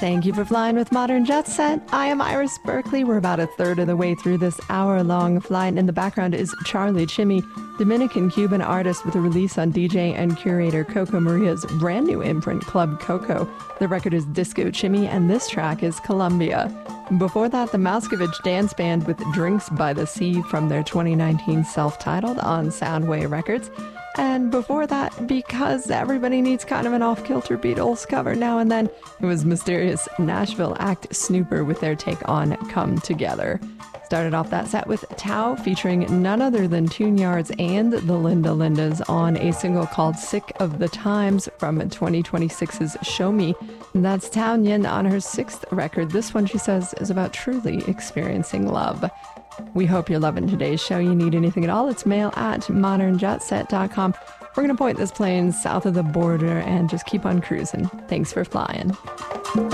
Thank you for flying with Modern Jet Set. I am Iris Berkeley. We're about a third of the way through this hour-long flight, and in the background is Charlie Chimmy, Dominican-Cuban artist with a release on DJ and curator Coco Maria's brand new imprint, Club Coco. The record is Disco Chimmy, and this track is Colombia. Before that, the Moscovich Dance Band with Drinks by the Sea from their 2019 self-titled on Soundway Records. And before that, because everybody needs kind of an off-kilter Beatles cover now and then, it was mysterious Nashville act Snooper with their take on Come Together. Started off that set with Tao featuring none other than Tune Yards and the Linda Lindas on a single called Sick of the Times from 2026's Show Me. And that's Tao Yin on her 6th record. This one, she says, is about truly experiencing love. We hope you're loving today's show. You need anything at all, it's mail@modernjetset.com. We're going to point this plane south of the border and just keep on cruising. Thanks for flying.